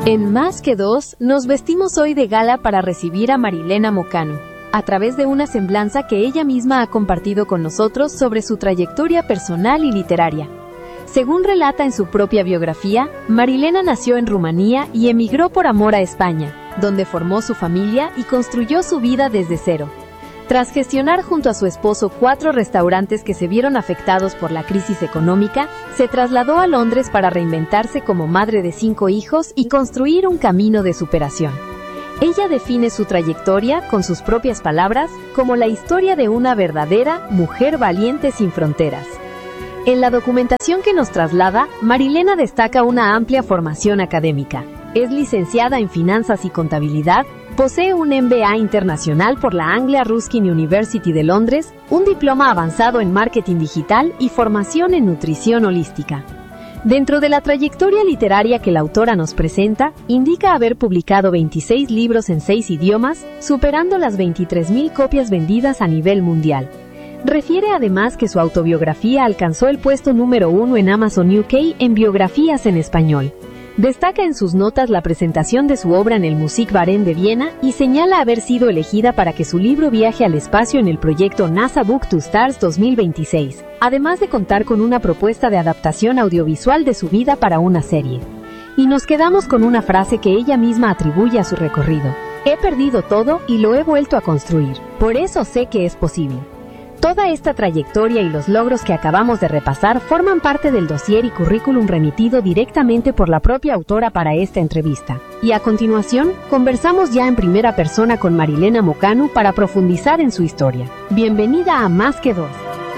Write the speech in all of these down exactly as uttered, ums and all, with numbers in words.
En Más que Dos, nos vestimos hoy de gala para recibir a Marilena Mocanu, a través de una semblanza que ella misma ha compartido con nosotros sobre su trayectoria personal y literaria. Según relata en su propia biografía, Marilena nació en Rumanía y emigró por amor a España, donde formó su familia y construyó su vida desde cero. Tras gestionar junto a su esposo cuatro restaurantes que se vieron afectados por la crisis económica, se trasladó a Londres para reinventarse como madre de cinco hijos y construir un camino de superación. Ella define su trayectoria, con sus propias palabras, como la historia de una verdadera mujer valiente sin fronteras. En la documentación que nos traslada, Marilena destaca una amplia formación académica. Es licenciada en Finanzas y Contabilidad, posee un M B A internacional por la Anglia Ruskin University de Londres, un diploma avanzado en Marketing Digital y formación en Nutrición Holística. Dentro de la trayectoria literaria que la autora nos presenta, indica haber publicado veintiséis libros en seis idiomas, superando las veintitrés mil copias vendidas a nivel mundial. Refiere además que su autobiografía alcanzó el puesto número uno en Amazon U K en biografías en español. Destaca en sus notas la presentación de su obra en el Musikverein de Viena y señala haber sido elegida para que su libro viaje al espacio en el proyecto NASA Book to Stars dos mil veintiséis, además de contar con una propuesta de adaptación audiovisual de su vida para una serie. Y nos quedamos con una frase que ella misma atribuye a su recorrido: "He perdido todo y lo he vuelto a construir. Por eso sé que es posible". Toda esta trayectoria y los logros que acabamos de repasar forman parte del dossier y currículum remitido directamente por la propia autora para esta entrevista. Y a continuación, conversamos ya en primera persona con Marilena Mocanu para profundizar en su historia. Bienvenida a Más que Dos.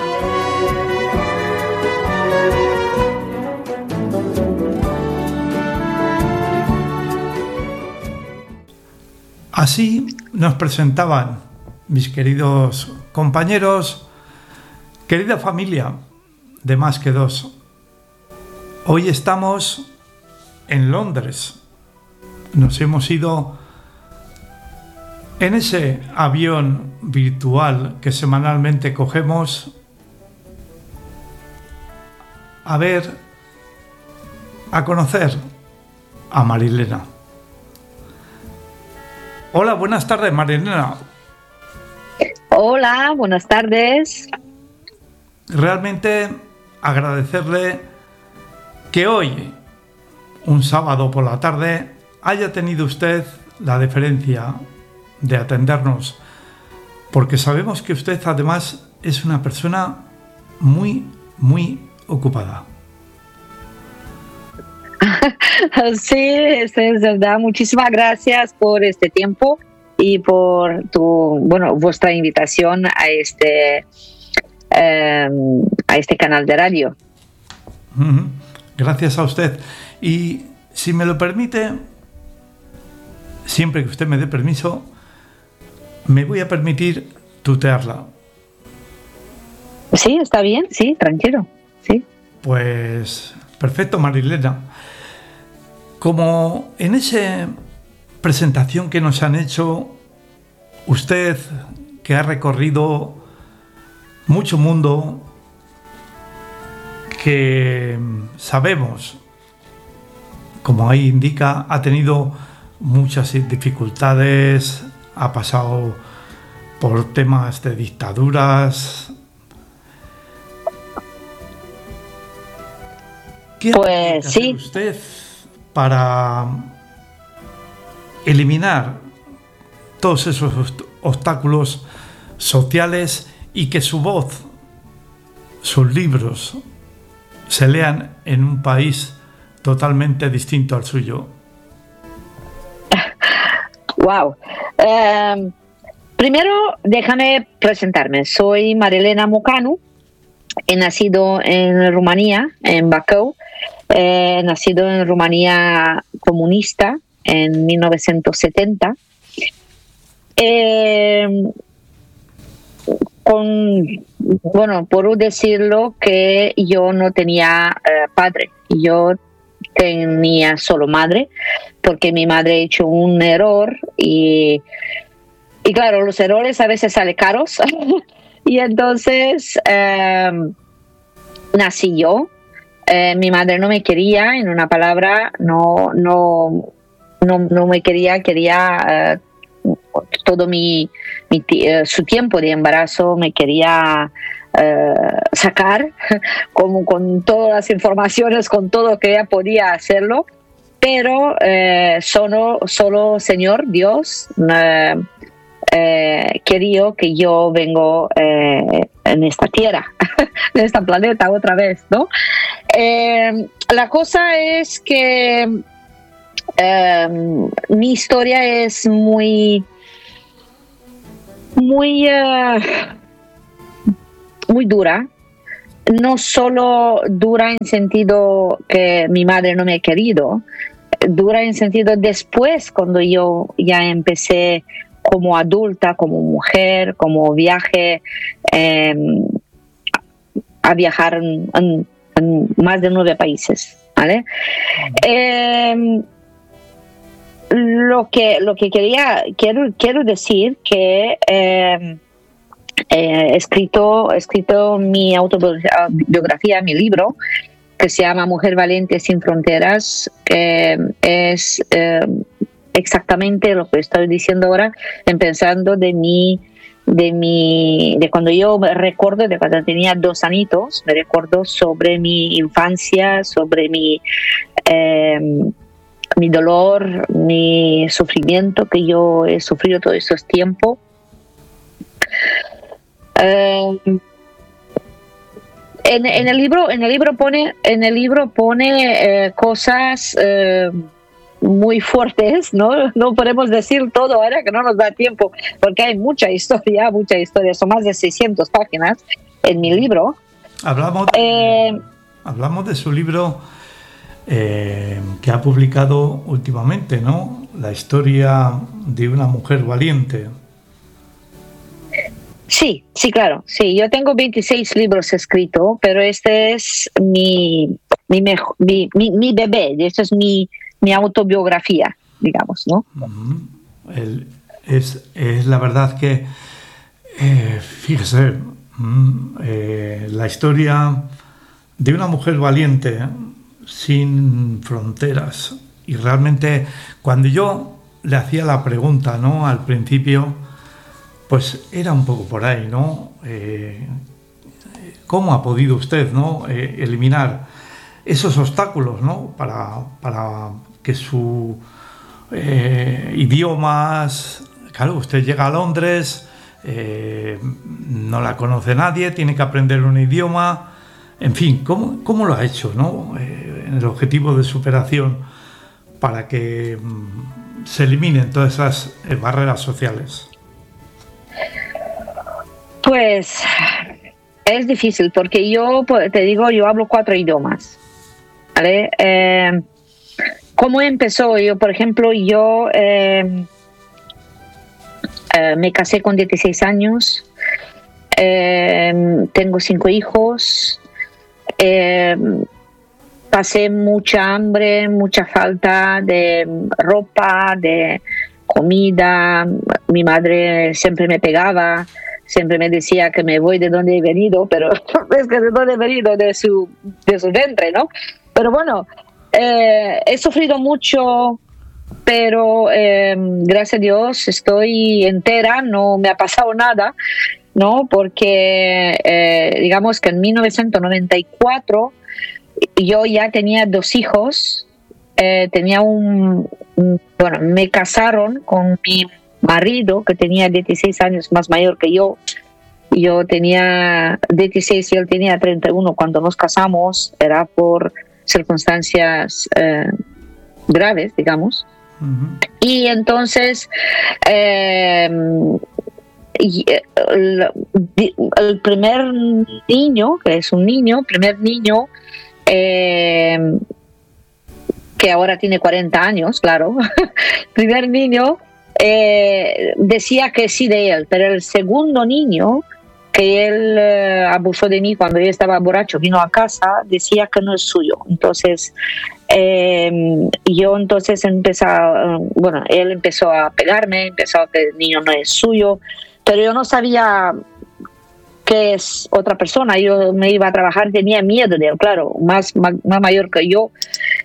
Así nos presentaban mis queridos compañeros, querida familia de Más que Dos. Hoy estamos en Londres. Nos hemos ido en ese avión virtual que semanalmente cogemos a ver, a conocer a Marilena. Hola, buenas tardes, Marilena. Hola, buenas tardes. Realmente agradecerle que hoy, un sábado por la tarde, haya tenido usted la deferencia de atendernos, porque sabemos que usted además es una persona muy, muy ocupada. Sí, es verdad. Muchísimas gracias por este tiempo y por tu, bueno, vuestra invitación a este, eh, a este canal de radio. Uh-huh. Gracias a usted. Y si me lo permite, siempre que usted me dé permiso, me voy a permitir tutearla. Sí, está bien, sí, tranquilo. Sí. Pues perfecto, Marilena. Como en esa presentación que nos han hecho, usted que ha recorrido mucho mundo, que sabemos, como ahí indica, ha tenido muchas dificultades, ha pasado por temas de dictaduras. ¿Qué pues sí. usted para eliminar todos esos obstáculos sociales y que su voz, sus libros, se lean en un país totalmente distinto al suyo? Wow. Eh, primero, déjame presentarme. Soy Marilena Mocanu. He nacido en Rumanía, en Bacău. He nacido en Rumanía comunista en mil novecientos setenta. Eh, con, bueno, puedo decirlo que yo no tenía eh, padre. Yo tenía solo madre, porque mi madre ha hecho un error y, y claro, los errores a veces salen caros. Y entonces eh, nací yo. Eh, mi madre no me quería, en una palabra, no, no, no, no me quería, quería uh, todo mi, mi uh, su tiempo de embarazo me quería uh, sacar, como con todas las informaciones, con todo que ella podía hacerlo, pero eh, solo, solo Señor Dios eh, eh, quería que yo vengo eh, en esta tierra, en este planeta otra vez, ¿no? Eh, la cosa es que eh, mi historia es muy, muy, uh, muy dura. No solo dura en sentido que mi madre no me ha querido, dura en sentido después, cuando yo ya empecé como adulta, como mujer, como viaje, eh, a viajar en, en, en más de nueve países, ¿vale? Eh, lo que lo que quería quiero quiero decir que eh, he escrito he escrito mi autobiografía, mi libro, que se llama Mujer Valiente Sin Fronteras, que es eh, exactamente lo que estoy diciendo ahora, empezando de mi, de mi, de cuando yo me recuerdo, de cuando tenía dos añitos, me recuerdo sobre mi infancia, sobre mi, eh, mi dolor, mi sufrimiento que yo he sufrido todos estos tiempos. Eh, En, en el libro, en el libro pone, en el libro pone eh, cosas eh, muy fuertes, ¿no? No podemos decir todo ahora, que no nos da tiempo, porque hay mucha historia, mucha historia, son más de seiscientas páginas en mi libro. Hablamos de, eh, hablamos de su libro eh, que ha publicado últimamente, ¿no? La historia de una mujer valiente. Sí, sí, claro. Sí, yo tengo veintiséis libros escritos, pero este es mi mi, mejor, mi, mi, mi bebé, este es mi, mi autobiografía, digamos, ¿no? Uh-huh. El, es, es la verdad que, eh, fíjese, mm, eh, la historia de una mujer valiente, sin fronteras. Y realmente, cuando yo le hacía la pregunta, ¿no?, al principio, pues era un poco por ahí, ¿no? Eh, ¿Cómo ha podido usted, ¿no?, eh, eliminar esos obstáculos, ¿no?, para, para que su eh, idiomas... Claro, usted llega a Londres, eh, no la conoce nadie, tiene que aprender un idioma... En fin, ¿cómo, cómo lo ha hecho, ¿no?, eh, en el objetivo de superación para que mm, se eliminen todas esas eh, barreras sociales? Pues es difícil porque yo, te digo, yo hablo cuatro idiomas, ¿vale? Eh, ¿Cómo empezó? Yo, por ejemplo, yo eh, eh, me casé con dieciséis años, eh, tengo cinco hijos, eh, pasé mucha hambre, mucha falta de ropa, de comida, mi madre siempre me pegaba. Siempre me decía que me voy de donde he venido, pero es que de donde he venido, de su, de su vientre, ¿no? Pero bueno, eh, he sufrido mucho, pero eh, gracias a Dios estoy entera, no me ha pasado nada, ¿no? Porque eh, digamos que en mil novecientos noventa y cuatro yo ya tenía dos hijos, eh, tenía un, un, bueno, me casaron con mi marido, que tenía dieciséis años más mayor que yo. Yo tenía dieciséis y él tenía treinta y uno cuando nos casamos. Era por circunstancias eh, graves, digamos. Uh-huh. Y entonces eh, y, el, el primer niño, que es un niño, primer niño eh, que ahora tiene cuarenta años, claro, primer niño, Eh, decía que sí de él, pero el segundo niño, que él eh, abusó de mí cuando yo estaba borracho, vino a casa, decía que no es suyo. Entonces eh, yo entonces empecé, bueno, él empezó a pegarme, empezó a que el niño no es suyo, pero yo no sabía que es otra persona. Yo me iba a trabajar, tenía miedo de él, claro, más, más, más mayor que yo.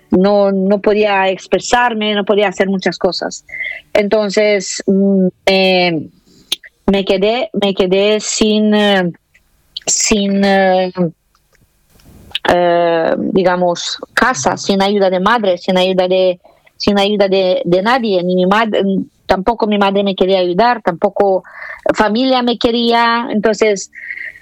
no, no podía expresarme, no podía hacer muchas cosas. Entonces eh, me quedé, me quedé sin, eh, sin eh, eh, digamos, casa, sin ayuda de madre, sin ayuda de, sin ayuda de, de nadie, ni mi madre, tampoco mi madre me quería ayudar, tampoco familia me quería. Entonces,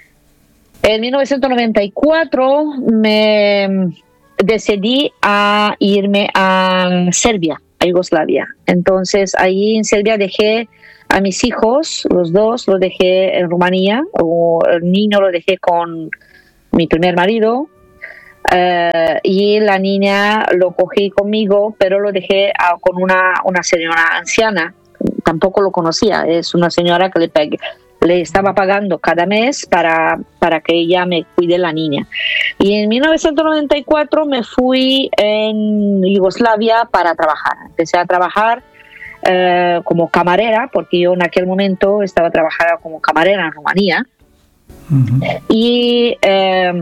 en mil novecientos noventa y cuatro me decidí a irme a Serbia, a Yugoslavia. Entonces, ahí en Serbia dejé a mis hijos, los dos los dejé en Rumanía, o el niño lo dejé con mi primer marido, uh, y la niña lo cogí conmigo, pero lo dejé uh, con una, una señora anciana. Tampoco lo conocía, es una señora que le, le estaba pagando cada mes para, para que ella me cuide la niña. Y en mil novecientos noventa y cuatro me fui en Yugoslavia para trabajar. Empecé a trabajar eh, como camarera, porque yo en aquel momento estaba trabajando como camarera en Rumanía. Uh-huh. Y, eh,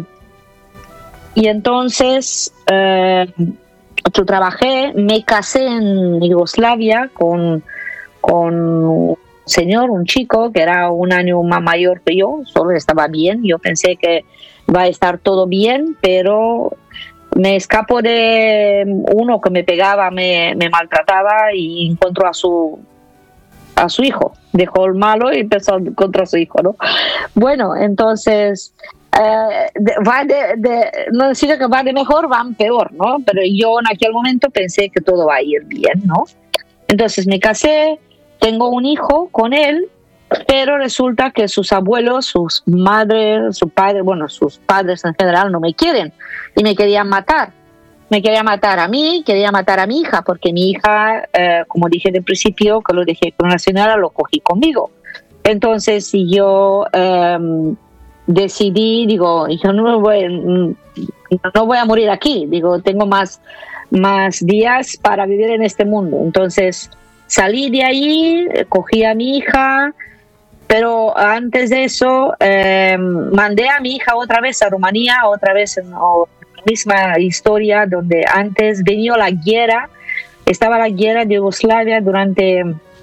y entonces eh, yo trabajé, me casé en Yugoslavia con con un señor, un chico que era un año más mayor que yo, solo estaba bien. Yo pensé que va a estar todo bien, pero me escapo de uno que me pegaba, me, me maltrataba, y encontró a su a su hijo. Dejó el malo y empezó contra su hijo, ¿no? Bueno, entonces eh, de, va de, de, no decir que va de mejor, van peor, ¿no? Pero yo en aquel momento pensé que todo va a ir bien, ¿no? Entonces me casé, tengo un hijo con él, pero resulta que sus abuelos, sus madres, su padre, bueno, sus padres en general no me quieren y me querían matar. Me quería matar a mí, quería matar a mi hija, porque mi hija, eh, como dije de principio, que lo dejé con una señora, lo cogí conmigo. Entonces yo eh, decidí, digo, yo no, me voy, no voy a morir aquí, digo, tengo más, más días para vivir en este mundo. Entonces salí de ahí, cogí a mi hija, pero antes de eso eh, mandé a mi hija otra vez a Rumanía, otra vez en oh, la misma historia, donde antes venía la guerra, estaba la guerra de Yugoslavia durante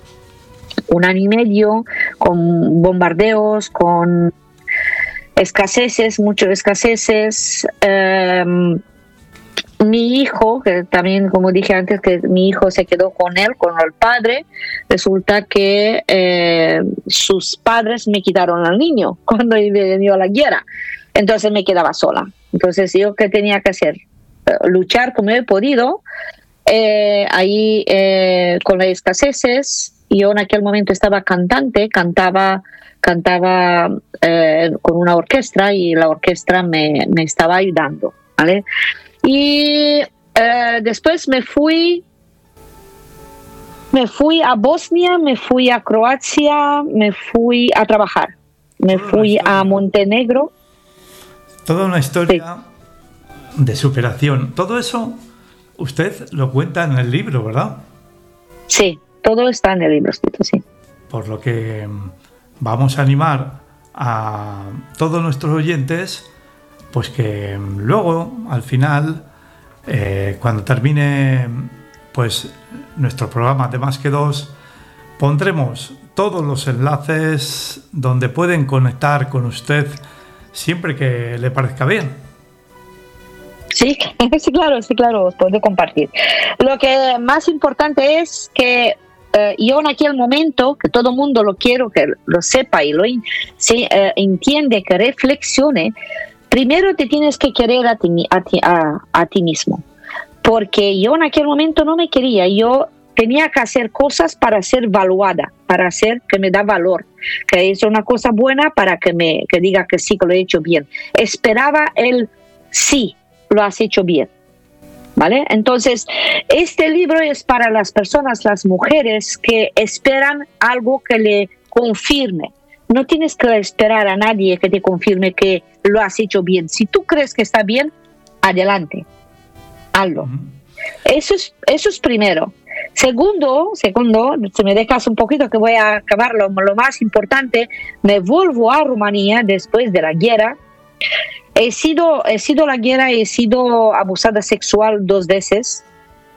un año y medio, con bombardeos, con escaseces, muchos escaseces. Eh, Mi hijo, que también, como dije antes, que mi hijo se quedó con él, con el padre, resulta que eh, sus padres me quitaron al niño cuando vino la guerra. Entonces me quedaba sola. Entonces, ¿yo qué tenía que hacer? Uh, luchar como he podido. Eh, ahí, eh, con las escaseces, yo en aquel momento estaba cantante, cantaba, cantaba eh, con una orquesta, y la orquesta me, me estaba ayudando, ¿vale? Y eh, después me fui, me fui a Bosnia, me fui a Croacia, me fui a trabajar, me Toda fui a Montenegro. Toda una historia sí. de superación. Todo eso usted lo cuenta en el libro, ¿verdad? Sí, todo está en el libro, sí. Por lo que vamos a animar a todos nuestros oyentes, pues que luego, al final, eh, cuando termine pues nuestro programa de Más que Dos, pondremos todos los enlaces donde pueden conectar con usted siempre que le parezca bien. Sí, sí, claro, sí, claro, os puedo compartir. Lo que más importante es que eh, yo en aquel momento, que todo el mundo lo quiero que lo sepa y lo in, se, eh, entiende, que reflexione. Primero te tienes que querer a ti, a, ti, a, a ti mismo, porque yo en aquel momento no me quería. Yo tenía que hacer cosas para ser valuada, para hacer que me da valor, que he hecho una cosa buena para que me que diga que sí, que lo he hecho bien. Esperaba el sí, lo has hecho bien, ¿vale? Entonces, este libro es para las personas, las mujeres que esperan algo que le confirme. No tienes que esperar a nadie que te confirme que lo has hecho bien. Si tú crees que está bien, adelante, hazlo. Uh-huh. Eso es, eso es primero. Segundo, segundo, si me dejas un poquito que voy a acabar lo, lo más importante, me vuelvo a Rumanía después de la guerra he sido, he sido la guerra, he sido abusada sexual dos veces.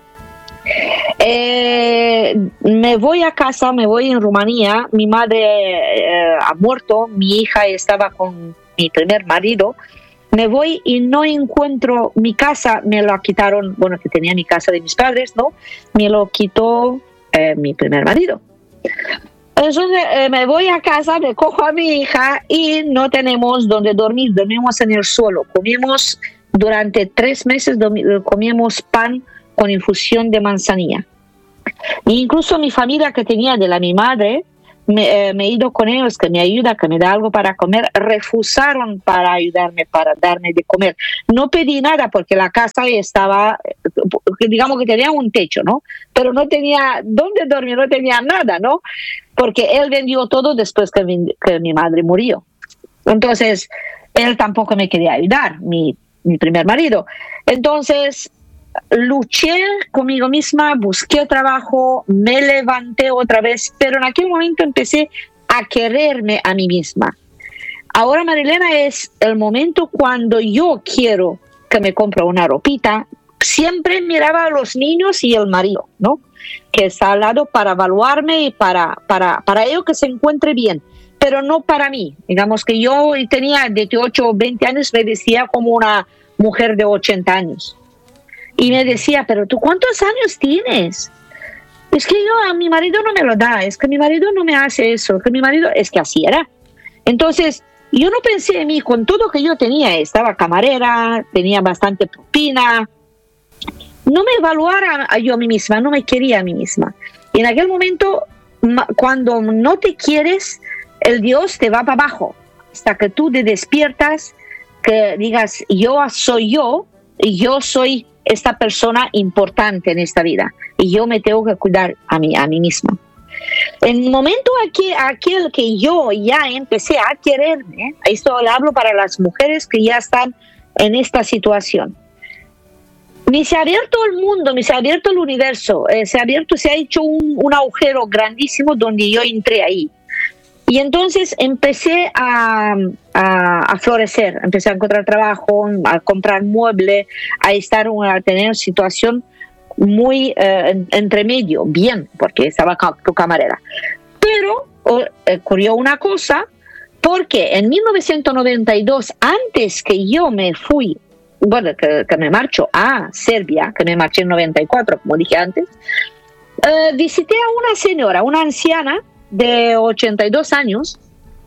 Eh, me voy a casa, me voy en Rumanía, mi madre eh, ha muerto, mi hija estaba con mi primer marido, me voy y no encuentro mi casa, me la quitaron, bueno, que tenía mi casa de mis padres, ¿no? Me lo quitó eh, mi primer marido. Entonces eh, me voy a casa, me cojo a mi hija y no tenemos donde dormir, dormimos en el suelo, comimos durante tres meses, comíamos pan con infusión de manzanilla. E incluso mi familia que tenía de la mi madre, me, eh, me he ido con ellos, que me ayuda, que me da algo para comer, refusaron para ayudarme, para darme de comer. No pedí nada porque la casa estaba, digamos que tenía un techo, ¿no? Pero no tenía dónde dormir, no tenía nada, ¿no? Porque él vendió todo después que mi, que mi madre murió. Entonces, él tampoco me quería ayudar, mi, mi primer marido. Entonces, luché conmigo misma, busqué trabajo, me levanté otra vez, pero en aquel momento empecé a quererme a mí misma. Ahora, Marilena, es el momento cuando yo quiero que me compre una ropita, siempre miraba a los niños y el marido, ¿no? Que está al lado para evaluarme y para, para, para ello que se encuentre bien, pero no para mí. Digamos que yo tenía dieciocho o veinte años, me decía como una mujer de ochenta años. Y me decía, pero ¿tú cuántos años tienes? Es que yo a mi marido no me lo da, es que mi marido no me hace eso, que mi marido, es que así era. Entonces, yo no pensé en mí, con todo que yo tenía, estaba camarera, tenía bastante propina, no me evaluara a yo a mí misma, no me quería a mí misma. Y en aquel momento, cuando no te quieres, el Dios te va para abajo, hasta que tú te despiertas, que digas, yo soy yo, y yo soy esta persona importante en esta vida y yo me tengo que cuidar a mí, a mí misma. En el momento aquí, aquel que yo ya empecé a quererme, esto lo hablo para las mujeres que ya están en esta situación, me se ha abierto el mundo, me se ha abierto el universo, eh, se ha abierto, se ha hecho un, un agujero grandísimo donde yo entré ahí. Y entonces empecé a, a, a florecer, empecé a encontrar trabajo, a comprar muebles, a estar a tener situación muy eh, entre medio, bien, porque estaba tu camarera. Pero ocurrió una cosa, porque en mil novecientos noventa y dos, antes que yo me fui, bueno, que, que me marcho a Serbia, que me marché en noventa y cuatro, como dije antes, eh, visité a una señora, una anciana, de ochenta y dos años,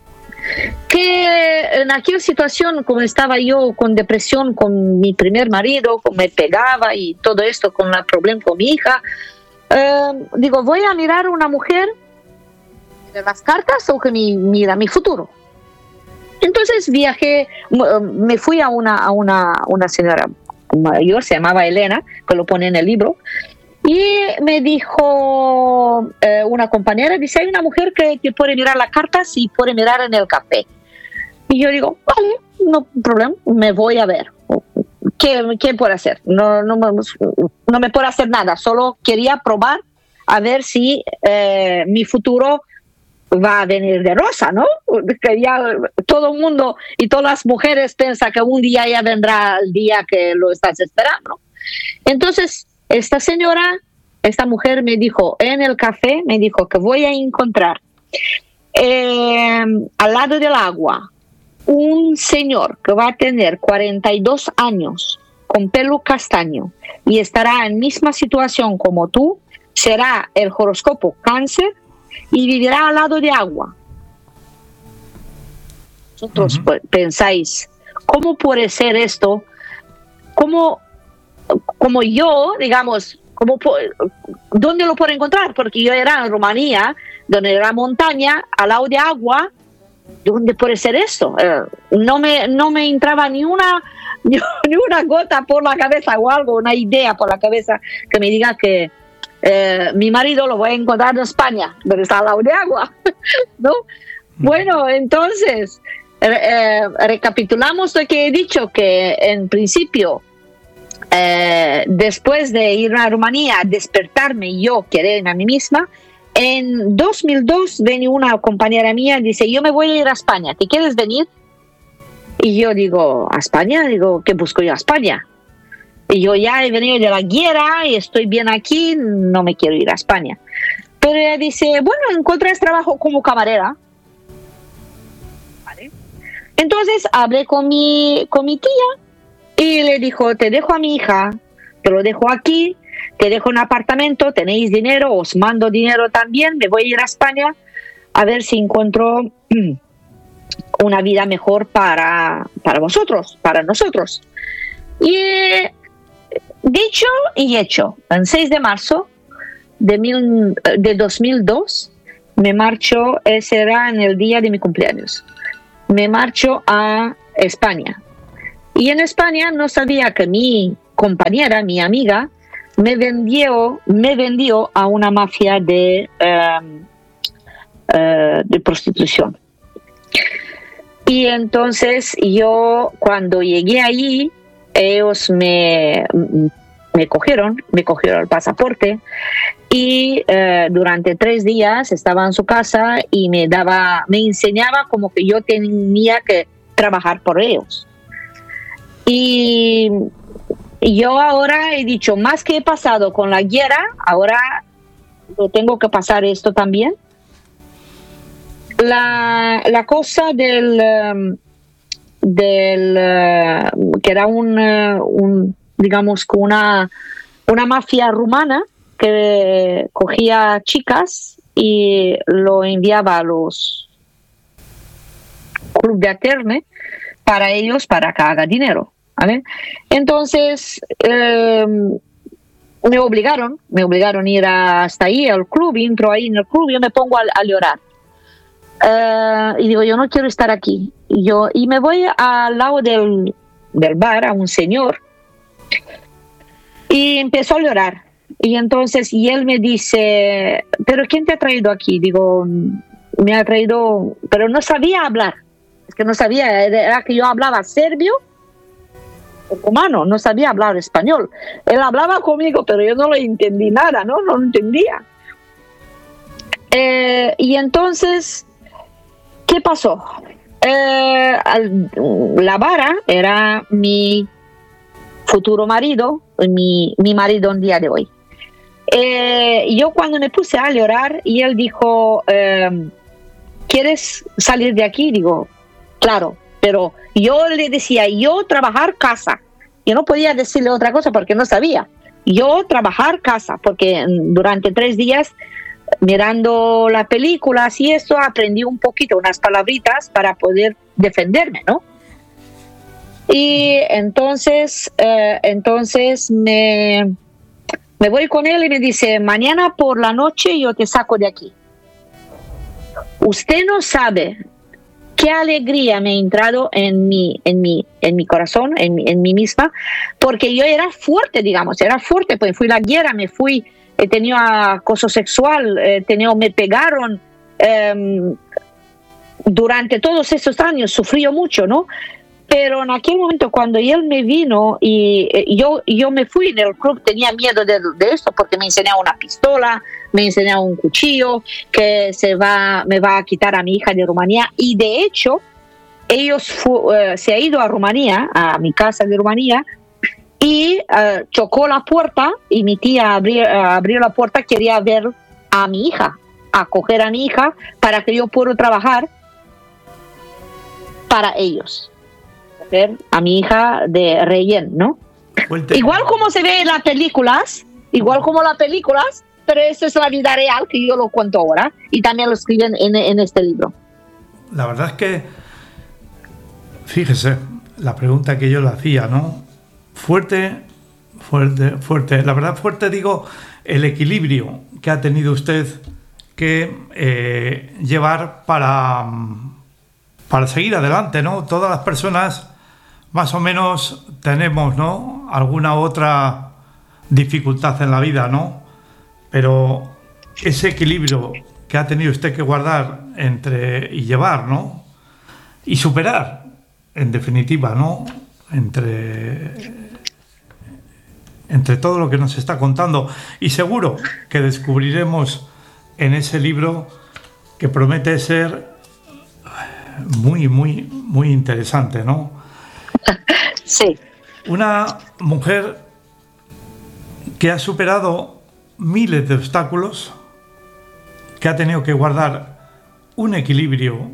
que en aquella situación, como estaba yo con depresión con mi primer marido, como me pegaba y todo esto con el problema con mi hija, eh, digo, voy a mirar a una mujer de las cartas o que me mira mi futuro. Entonces viajé, me fui a una, a una, una señora mayor, se llamaba Elena, que lo pone en el libro. Y me dijo eh, una compañera, dice, hay una mujer que, que puede mirar las cartas y puede mirar en el café. Y yo digo, vale, no problema, me voy a ver. ¿Qué, qué puedo hacer? No, no, no me puedo hacer nada, solo quería probar a ver si eh, mi futuro va a venir de rosa, ¿no? Que ya todo el mundo y todas las mujeres piensan que un día ya vendrá el día que lo estás esperando. Entonces, esta señora, esta mujer me dijo en el café, me dijo que voy a encontrar eh, al lado del agua un señor que va a tener cuarenta y dos años con pelo castaño y estará en misma situación como tú, será el horóscopo Cáncer y vivirá al lado de agua. Vosotros uh-huh. pensáis, ¿cómo puede ser esto? ¿Cómo como yo, digamos, como, ¿dónde lo puedo encontrar? Porque yo era en Rumanía, donde era montaña, al lado de agua. ¿Dónde puede ser esto? Eh, no, me, no me entraba ni una, ni una gota por la cabeza o algo, una idea por la cabeza que me diga que eh, mi marido lo voy a encontrar en España, donde está al lado de agua, ¿no? Bueno, entonces, eh, recapitulamos lo que he dicho, que en principio, Eh, después de ir a Rumanía, despertarme y yo quererme a mí misma, en dos mil dos viene una compañera mía y dice, yo me voy a ir a España, ¿te quieres venir? Y yo digo, ¿a España? Digo, ¿qué busco yo a España? Y yo ya he venido de la guerra y estoy bien aquí, no me quiero ir a España. Pero ella dice, bueno, encontré trabajo como camarera. ¿Vale? Entonces hablé con mi, con mi tía y le dijo, te dejo a mi hija, te lo dejo aquí, te dejo un apartamento, tenéis dinero, os mando dinero también, me voy a ir a España a ver si encuentro una vida mejor para, para vosotros, para nosotros. Y dicho y hecho, el seis de marzo de, mil, de dos mil dos me marcho, ese era en el día de mi cumpleaños, me marcho a España. Y en España no sabía que mi compañera, mi amiga, me vendió, me vendió a una mafia de, um, uh, de prostitución. Y entonces yo, cuando llegué allí, ellos me, me cogieron, me cogieron el pasaporte y uh, durante tres días estaba en su casa y me daba, me enseñaba como que yo tenía que trabajar por ellos. Y yo ahora he dicho, más que he pasado con la guerra, ahora lo tengo que pasar esto también. La, la cosa del, um, del uh, que era un, uh, un digamos, una, una mafia rumana que cogía chicas y lo enviaba a los clubes de alterne para ellos, para que haga dinero, ¿vale? Entonces eh, me obligaron, me obligaron a ir hasta ahí al club, entro ahí en el club y yo me pongo a, a llorar. Uh, y digo, yo no quiero estar aquí. Y, yo, y me voy al lado del, del bar a un señor y empezó a llorar. Y entonces, y él me dice, ¿pero quién te ha traído aquí? Digo, me ha traído, pero no sabía hablar. Es que no sabía, era que yo hablaba serbio o rumano, no sabía hablar español. Él hablaba conmigo, pero yo no lo entendí nada, ¿no? No lo entendía. Eh, y entonces, ¿qué pasó? Eh, la vara era mi futuro marido, mi, mi marido en día de hoy. Eh, yo cuando me puse a llorar y él dijo, eh, ¿quieres salir de aquí? Digo, claro, pero yo le decía, yo trabajar casa. Yo no podía decirle otra cosa porque no sabía. Yo trabajar casa, porque durante tres días mirando las películas y eso aprendí un poquito, unas palabritas para poder defenderme, ¿no? Y entonces, eh, entonces me, me voy con él y me dice, mañana por la noche yo te saco de aquí. Usted no sabe qué alegría me ha entrado en mi, en mi, en mi corazón, en mi, en mí misma, porque yo era fuerte, digamos, era fuerte, pues fui a la guerra, me fui, he tenido acoso sexual, he tenido, me pegaron, eh, durante todos estos años sufrí mucho, ¿no? Pero en aquel momento cuando él me vino y eh, yo, yo me fui del club, tenía miedo de, de esto porque me enseñaba una pistola, me enseñaba un cuchillo que se va, me va a quitar a mi hija de Rumanía. Y de hecho, ellos fu, uh, se ha ido a Rumanía, a mi casa de Rumanía, y uh, chocó la puerta y mi tía abrió, uh, abrió la puerta, quería ver a mi hija, a coger a mi hija para que yo pueda trabajar para ellos. A mi hija de rehén, ¿no? Fuente. Igual como se ve en las películas, igual como las películas, pero eso es la vida real que yo lo cuento ahora y también lo escriben en, en este libro. La verdad es que, fíjese, la pregunta que yo le hacía, ¿no? Fuerte, fuerte, fuerte. La verdad, fuerte digo, el equilibrio que ha tenido usted que eh, llevar para, para seguir adelante, ¿no? Todas las personas más o menos tenemos, ¿no?, alguna otra dificultad en la vida, ¿no? Pero ese equilibrio que ha tenido usted que guardar entre y llevar, ¿no?, y superar, en definitiva, ¿no?, entre entre todo lo que nos está contando, y seguro que descubriremos en ese libro que promete ser muy, muy, muy interesante, ¿no? Sí. Una mujer que ha superado miles de obstáculos, que ha tenido que guardar un equilibrio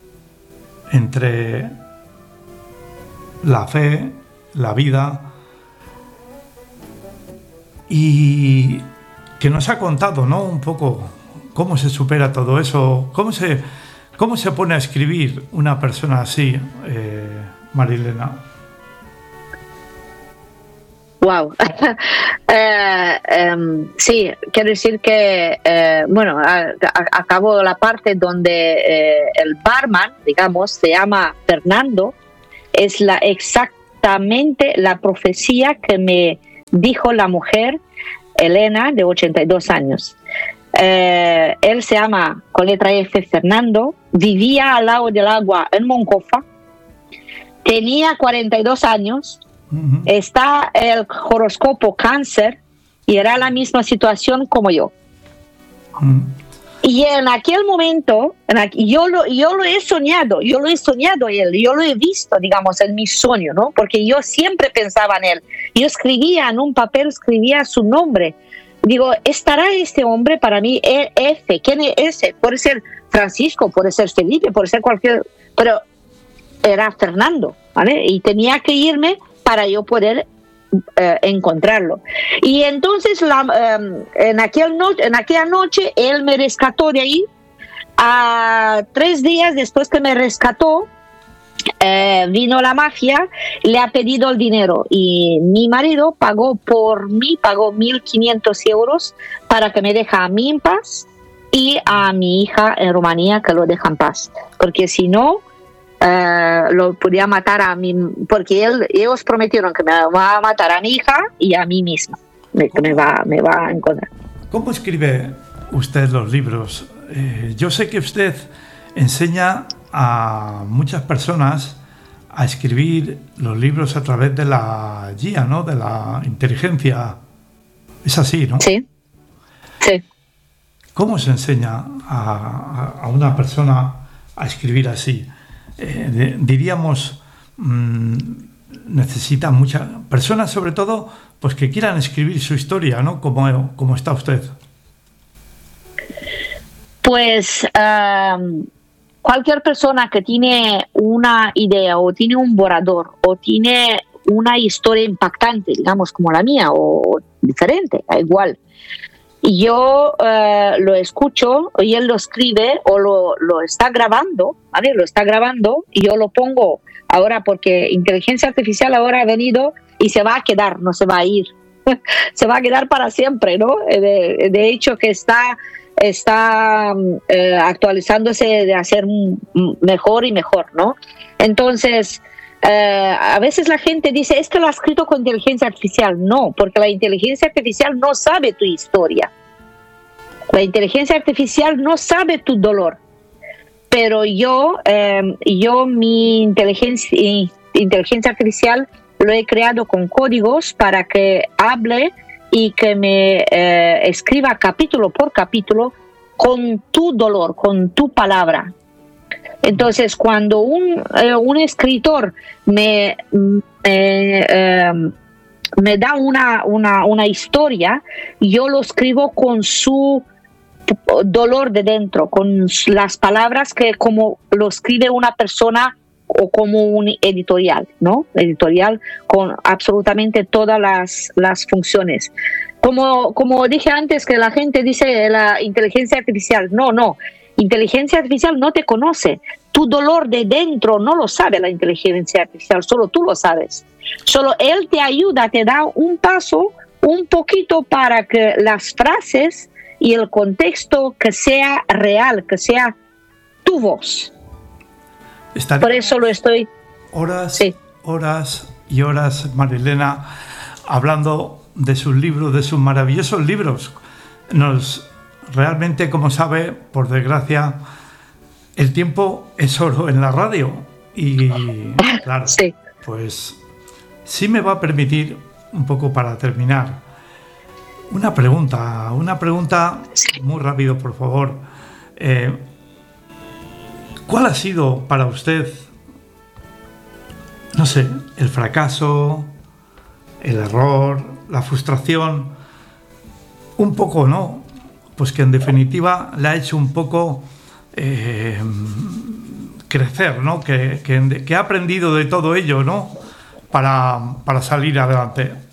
entre la fe, la vida, y que nos ha contado, ¿no?, un poco cómo se supera todo eso, cómo se, cómo se pone a escribir una persona así, eh, Marilena. Wow. eh, um, sí, quiero decir que, eh, bueno, a, a, acabo la parte donde eh, el barman, digamos, se llama Fernando, es la exactamente la profecía que me dijo la mujer Elena, de ochenta y dos años. Eh, él se llama, con letra F, Fernando, vivía al lado del agua en Moncofa, tenía cuarenta y dos años, uh-huh. Está el horóscopo Cáncer y era la misma situación como yo. Uh-huh. Y en aquel momento, en aqu- yo, lo, yo lo he soñado, yo lo he soñado él, yo lo he visto, digamos, en mi sueño, ¿no? Porque yo siempre pensaba en él. Yo escribía en un papel, escribía su nombre. Digo, ¿estará este hombre para mí? F, ¿quién es ese? Puede ser Francisco, puede ser Felipe, puede ser cualquier... Pero era Fernando, ¿vale? Y tenía que irme para yo poder eh, encontrarlo. Y entonces, la, um, en, aquel no, en aquella noche, él me rescató de ahí. A tres días después que me rescató, eh, vino la mafia, le ha pedido el dinero. Y mi marido pagó por mí, pagó mil quinientos euros para que me deje a mí en paz y a mi hija en Rumanía que lo deja en paz. Porque si no... Uh, lo podía matar a mí, porque él, ellos prometieron que me va a matar a mi hija y a mí misma, me, que me va, me va a encontrar. ¿Cómo escribe usted los libros? Eh, yo sé que usted enseña a muchas personas a escribir los libros a través de la G I A, ¿no?, de la inteligencia. Es así, ¿no? Sí, sí. ¿Cómo se enseña a, a una persona a escribir así? Eh, de, diríamos, mmm, necesitan muchas personas, sobre todo, pues que quieran escribir su historia, ¿no? Como, como está usted. Pues um, cualquier persona que tiene una idea o tiene un borrador o tiene una historia impactante, digamos, como la mía, o diferente, da igual. Y yo uh, lo escucho, y él lo escribe o lo, lo está grabando, ¿vale? Lo está grabando y yo lo pongo ahora porque inteligencia artificial ahora ha venido y se va a quedar, no se va a ir. Se va a quedar para siempre, ¿no? De, de hecho que está, está eh, actualizándose de hacer mejor y mejor, ¿no? Entonces... Uh, a veces la gente dice, es que lo ha escrito con inteligencia artificial. No, porque la inteligencia artificial no sabe tu historia. La inteligencia artificial no sabe tu dolor. Pero yo, um, yo mi inteligencia, inteligencia artificial lo he creado con códigos para que hable y que me uh, escriba capítulo por capítulo con tu dolor, con tu palabra. Entonces, cuando un, eh, un escritor me, me, eh, me da una, una, una historia, yo lo escribo con su dolor de dentro, con las palabras que como lo escribe una persona o como un editorial, ¿no? Editorial con absolutamente todas las, las funciones. Como, como dije antes, que la gente dice la inteligencia artificial, no, no. Inteligencia artificial no te conoce. Tu dolor de dentro no lo sabe la inteligencia artificial, solo tú lo sabes. Solo él te ayuda, te da un paso, un poquito para que las frases y el contexto que sea real, que sea tu voz. Estaré Por eso lo estoy... Horas, sí. horas y horas, Marilena, hablando de sus libros, de sus maravillosos libros. Nos... Realmente, como sabe, por desgracia, el tiempo es oro en la radio. Y claro, sí. Pues sí me va a permitir, un poco para terminar, una pregunta, una pregunta muy rápido, por favor. Eh, ¿Cuál ha sido para usted, no sé, el fracaso, el error, la frustración, un poco, ¿no? Pues que en definitiva le ha hecho un poco eh, crecer, ¿no? Que, que, que ha aprendido de todo ello, ¿no? Para, para salir adelante.